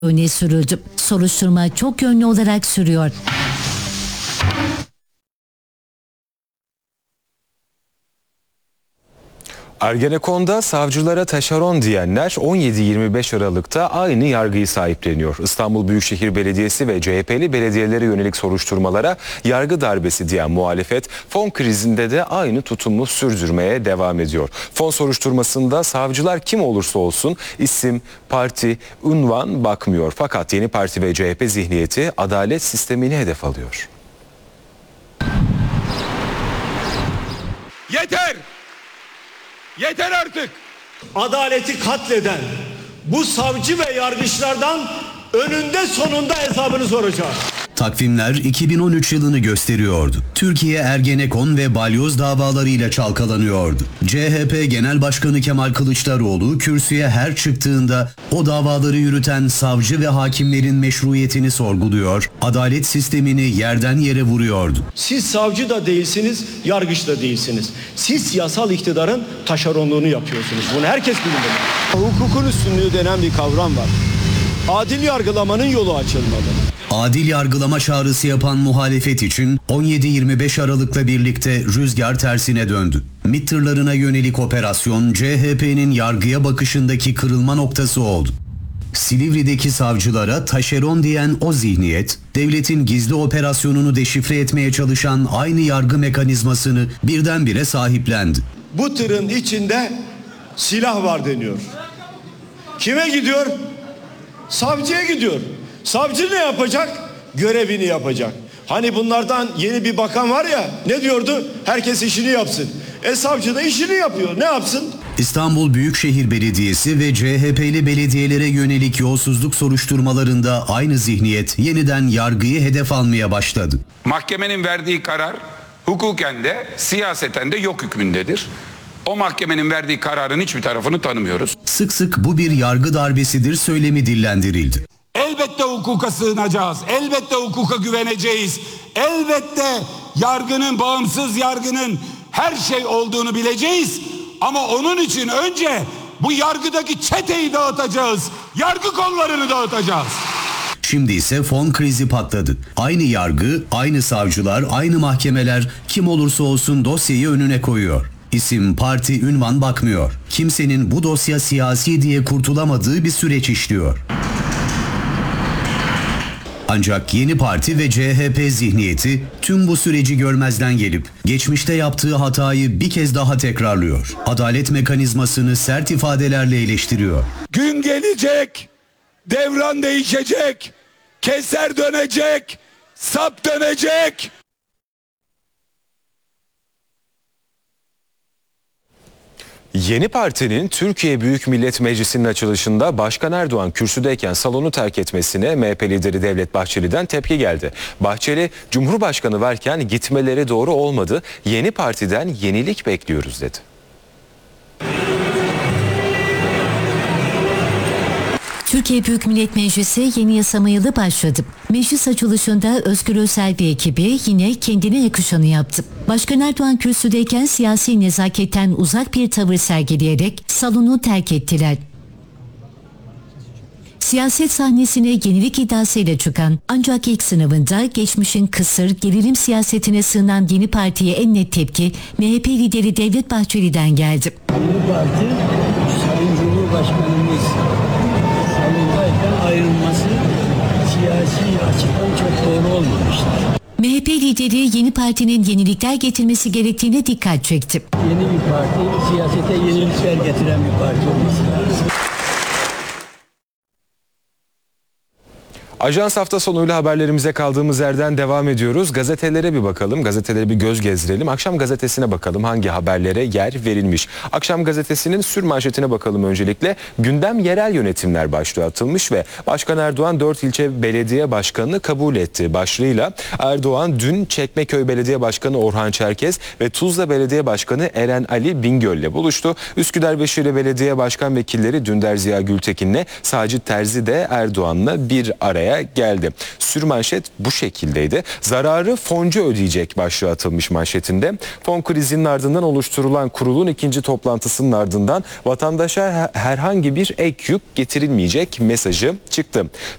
öne sürüldü. Soruşturma çok yönlü olarak sürüyor. Ergenekon'da savcılara taşeron diyenler 17-25 Aralık'ta aynı yargıyı sahipleniyor. İstanbul Büyükşehir Belediyesi ve CHP'li belediyelere yönelik soruşturmalara yargı darbesi diyen muhalefet, fon krizinde de aynı tutumu sürdürmeye devam ediyor. Fon soruşturmasında savcılar kim olursa olsun isim, parti, unvan bakmıyor. Fakat Yeni Parti ve CHP zihniyeti adalet sistemini hedef alıyor. Yeter! Yeter artık! Adaleti katleden bu savcı ve yargıçlardan önünde sonunda hesabını soracağız. Takvimler 2013 yılını gösteriyordu. Türkiye Ergenekon ve Balyoz davalarıyla çalkalanıyordu. CHP Genel Başkanı Kemal Kılıçdaroğlu kürsüye her çıktığında o davaları yürüten savcı ve hakimlerin meşruiyetini sorguluyor, adalet sistemini yerden yere vuruyordu. Siz savcı da değilsiniz, yargıç da değilsiniz. Siz yasal iktidarın taşeronluğunu yapıyorsunuz. Bunu herkes bilmeli. Hukukun üstünlüğü denen bir kavram var. Adil yargılamanın yolu açılmalı. Adil yargılama çağrısı yapan muhalefet için 17-25 Aralık'la birlikte rüzgar tersine döndü. MİT tırlarına yönelik operasyon CHP'nin yargıya bakışındaki kırılma noktası oldu. Silivri'deki savcılara taşeron diyen o zihniyet, devletin gizli operasyonunu deşifre etmeye çalışan aynı yargı mekanizmasını birdenbire sahiplendi. Bu tırın içinde silah var deniyor. Kime gidiyor? Savcıya gidiyor. Savcı ne yapacak? Görevini yapacak. Hani bunlardan yeni bir bakan var ya, ne diyordu? Herkes işini yapsın. Savcı da işini yapıyor. Ne yapsın? İstanbul Büyükşehir Belediyesi ve CHP'li belediyelere yönelik yolsuzluk soruşturmalarında aynı zihniyet yeniden yargıyı hedef almaya başladı. Mahkemenin verdiği karar hukuken de siyaseten de yok hükmündedir. O mahkemenin verdiği kararın hiçbir tarafını tanımıyoruz. Sık sık bu bir yargı darbesidir söylemi dillendirildi. Elbette hukuka sığınacağız. Elbette hukuka güveneceğiz. Elbette yargının, bağımsız yargının her şey olduğunu bileceğiz. Ama onun için önce bu yargıdaki çeteyi dağıtacağız. Yargı kollarını dağıtacağız. Şimdi ise fon krizi patladı. Aynı yargı, aynı savcılar, aynı mahkemeler kim olursa olsun dosyayı önüne koyuyor. İsim, parti, ünvan bakmıyor. Kimsenin bu dosya siyasi diye kurtulamadığı bir süreç işliyor. Ancak Yeni Parti ve CHP zihniyeti tüm bu süreci görmezden gelip geçmişte yaptığı hatayı bir kez daha tekrarlıyor. Adalet mekanizmasını sert ifadelerle eleştiriyor. Gün gelecek, devran değişecek, keser dönecek, sap dönecek. Yeni Parti'nin Türkiye Büyük Millet Meclisi'nin açılışında Başkan Erdoğan kürsüdeyken salonu terk etmesine MHP lideri Devlet Bahçeli'den tepki geldi. Bahçeli, Cumhurbaşkanı varken gitmeleri doğru olmadı, Yeni Parti'den yenilik bekliyoruz dedi. Türkiye Büyük Millet Meclisi yeni yasama yılı başladı. Meclis açılışında Özgür Özel ve ekibi yine kendine yakışanı yaptı. Başkan Erdoğan kürsüdeyken siyasi nezaketten uzak bir tavır sergileyerek salonu terk ettiler. Siyaset sahnesine yenilik iddiasıyla çıkan ancak ilk sınavında geçmişin kısır gerilim siyasetine sığınan Yeni Parti'ye en net tepki MHP lideri Devlet Bahçeli'den geldi. Yeni Parti, Sayın Cumhurbaşkanımız salondayken ayrılması siyasi açıdan çok doğru olmamıştır. MHP lideri Yeni Parti'nin yenilikler getirmesi gerektiğine dikkat çekti. Yeni bir parti, siyasete yenilikler getiren bir parti olması lazım. Ajans hafta sonuyla haberlerimize kaldığımız yerden devam ediyoruz. Gazetelere bir bakalım, gazetelere bir göz gezdirelim. Akşam gazetesine bakalım hangi haberlere yer verilmiş. Akşam gazetesinin sürmanşetine bakalım öncelikle. Gündem yerel yönetimler başlığı atılmış ve Başkan Erdoğan 4 ilçe belediye başkanını kabul etti başlığıyla. Erdoğan dün Çekmeköy Belediye Başkanı Orhan Çerkez ve Tuzla Belediye Başkanı Eren Ali Bingöl'le buluştu. Üsküdar Beşiri Belediye Başkan Vekilleri Dündar Ziya Gültekin'le Sacit Terzi de Erdoğan'la bir araya noktaya geldi. Sürmanşet bu şekildeydi. Zararı foncu ödeyecek başlığı atılmış manşetinde. Fon krizinin ardından oluşturulan kurulun ikinci toplantısının ardından vatandaşa herhangi bir ek yük getirilmeyecek mesajı çıktı.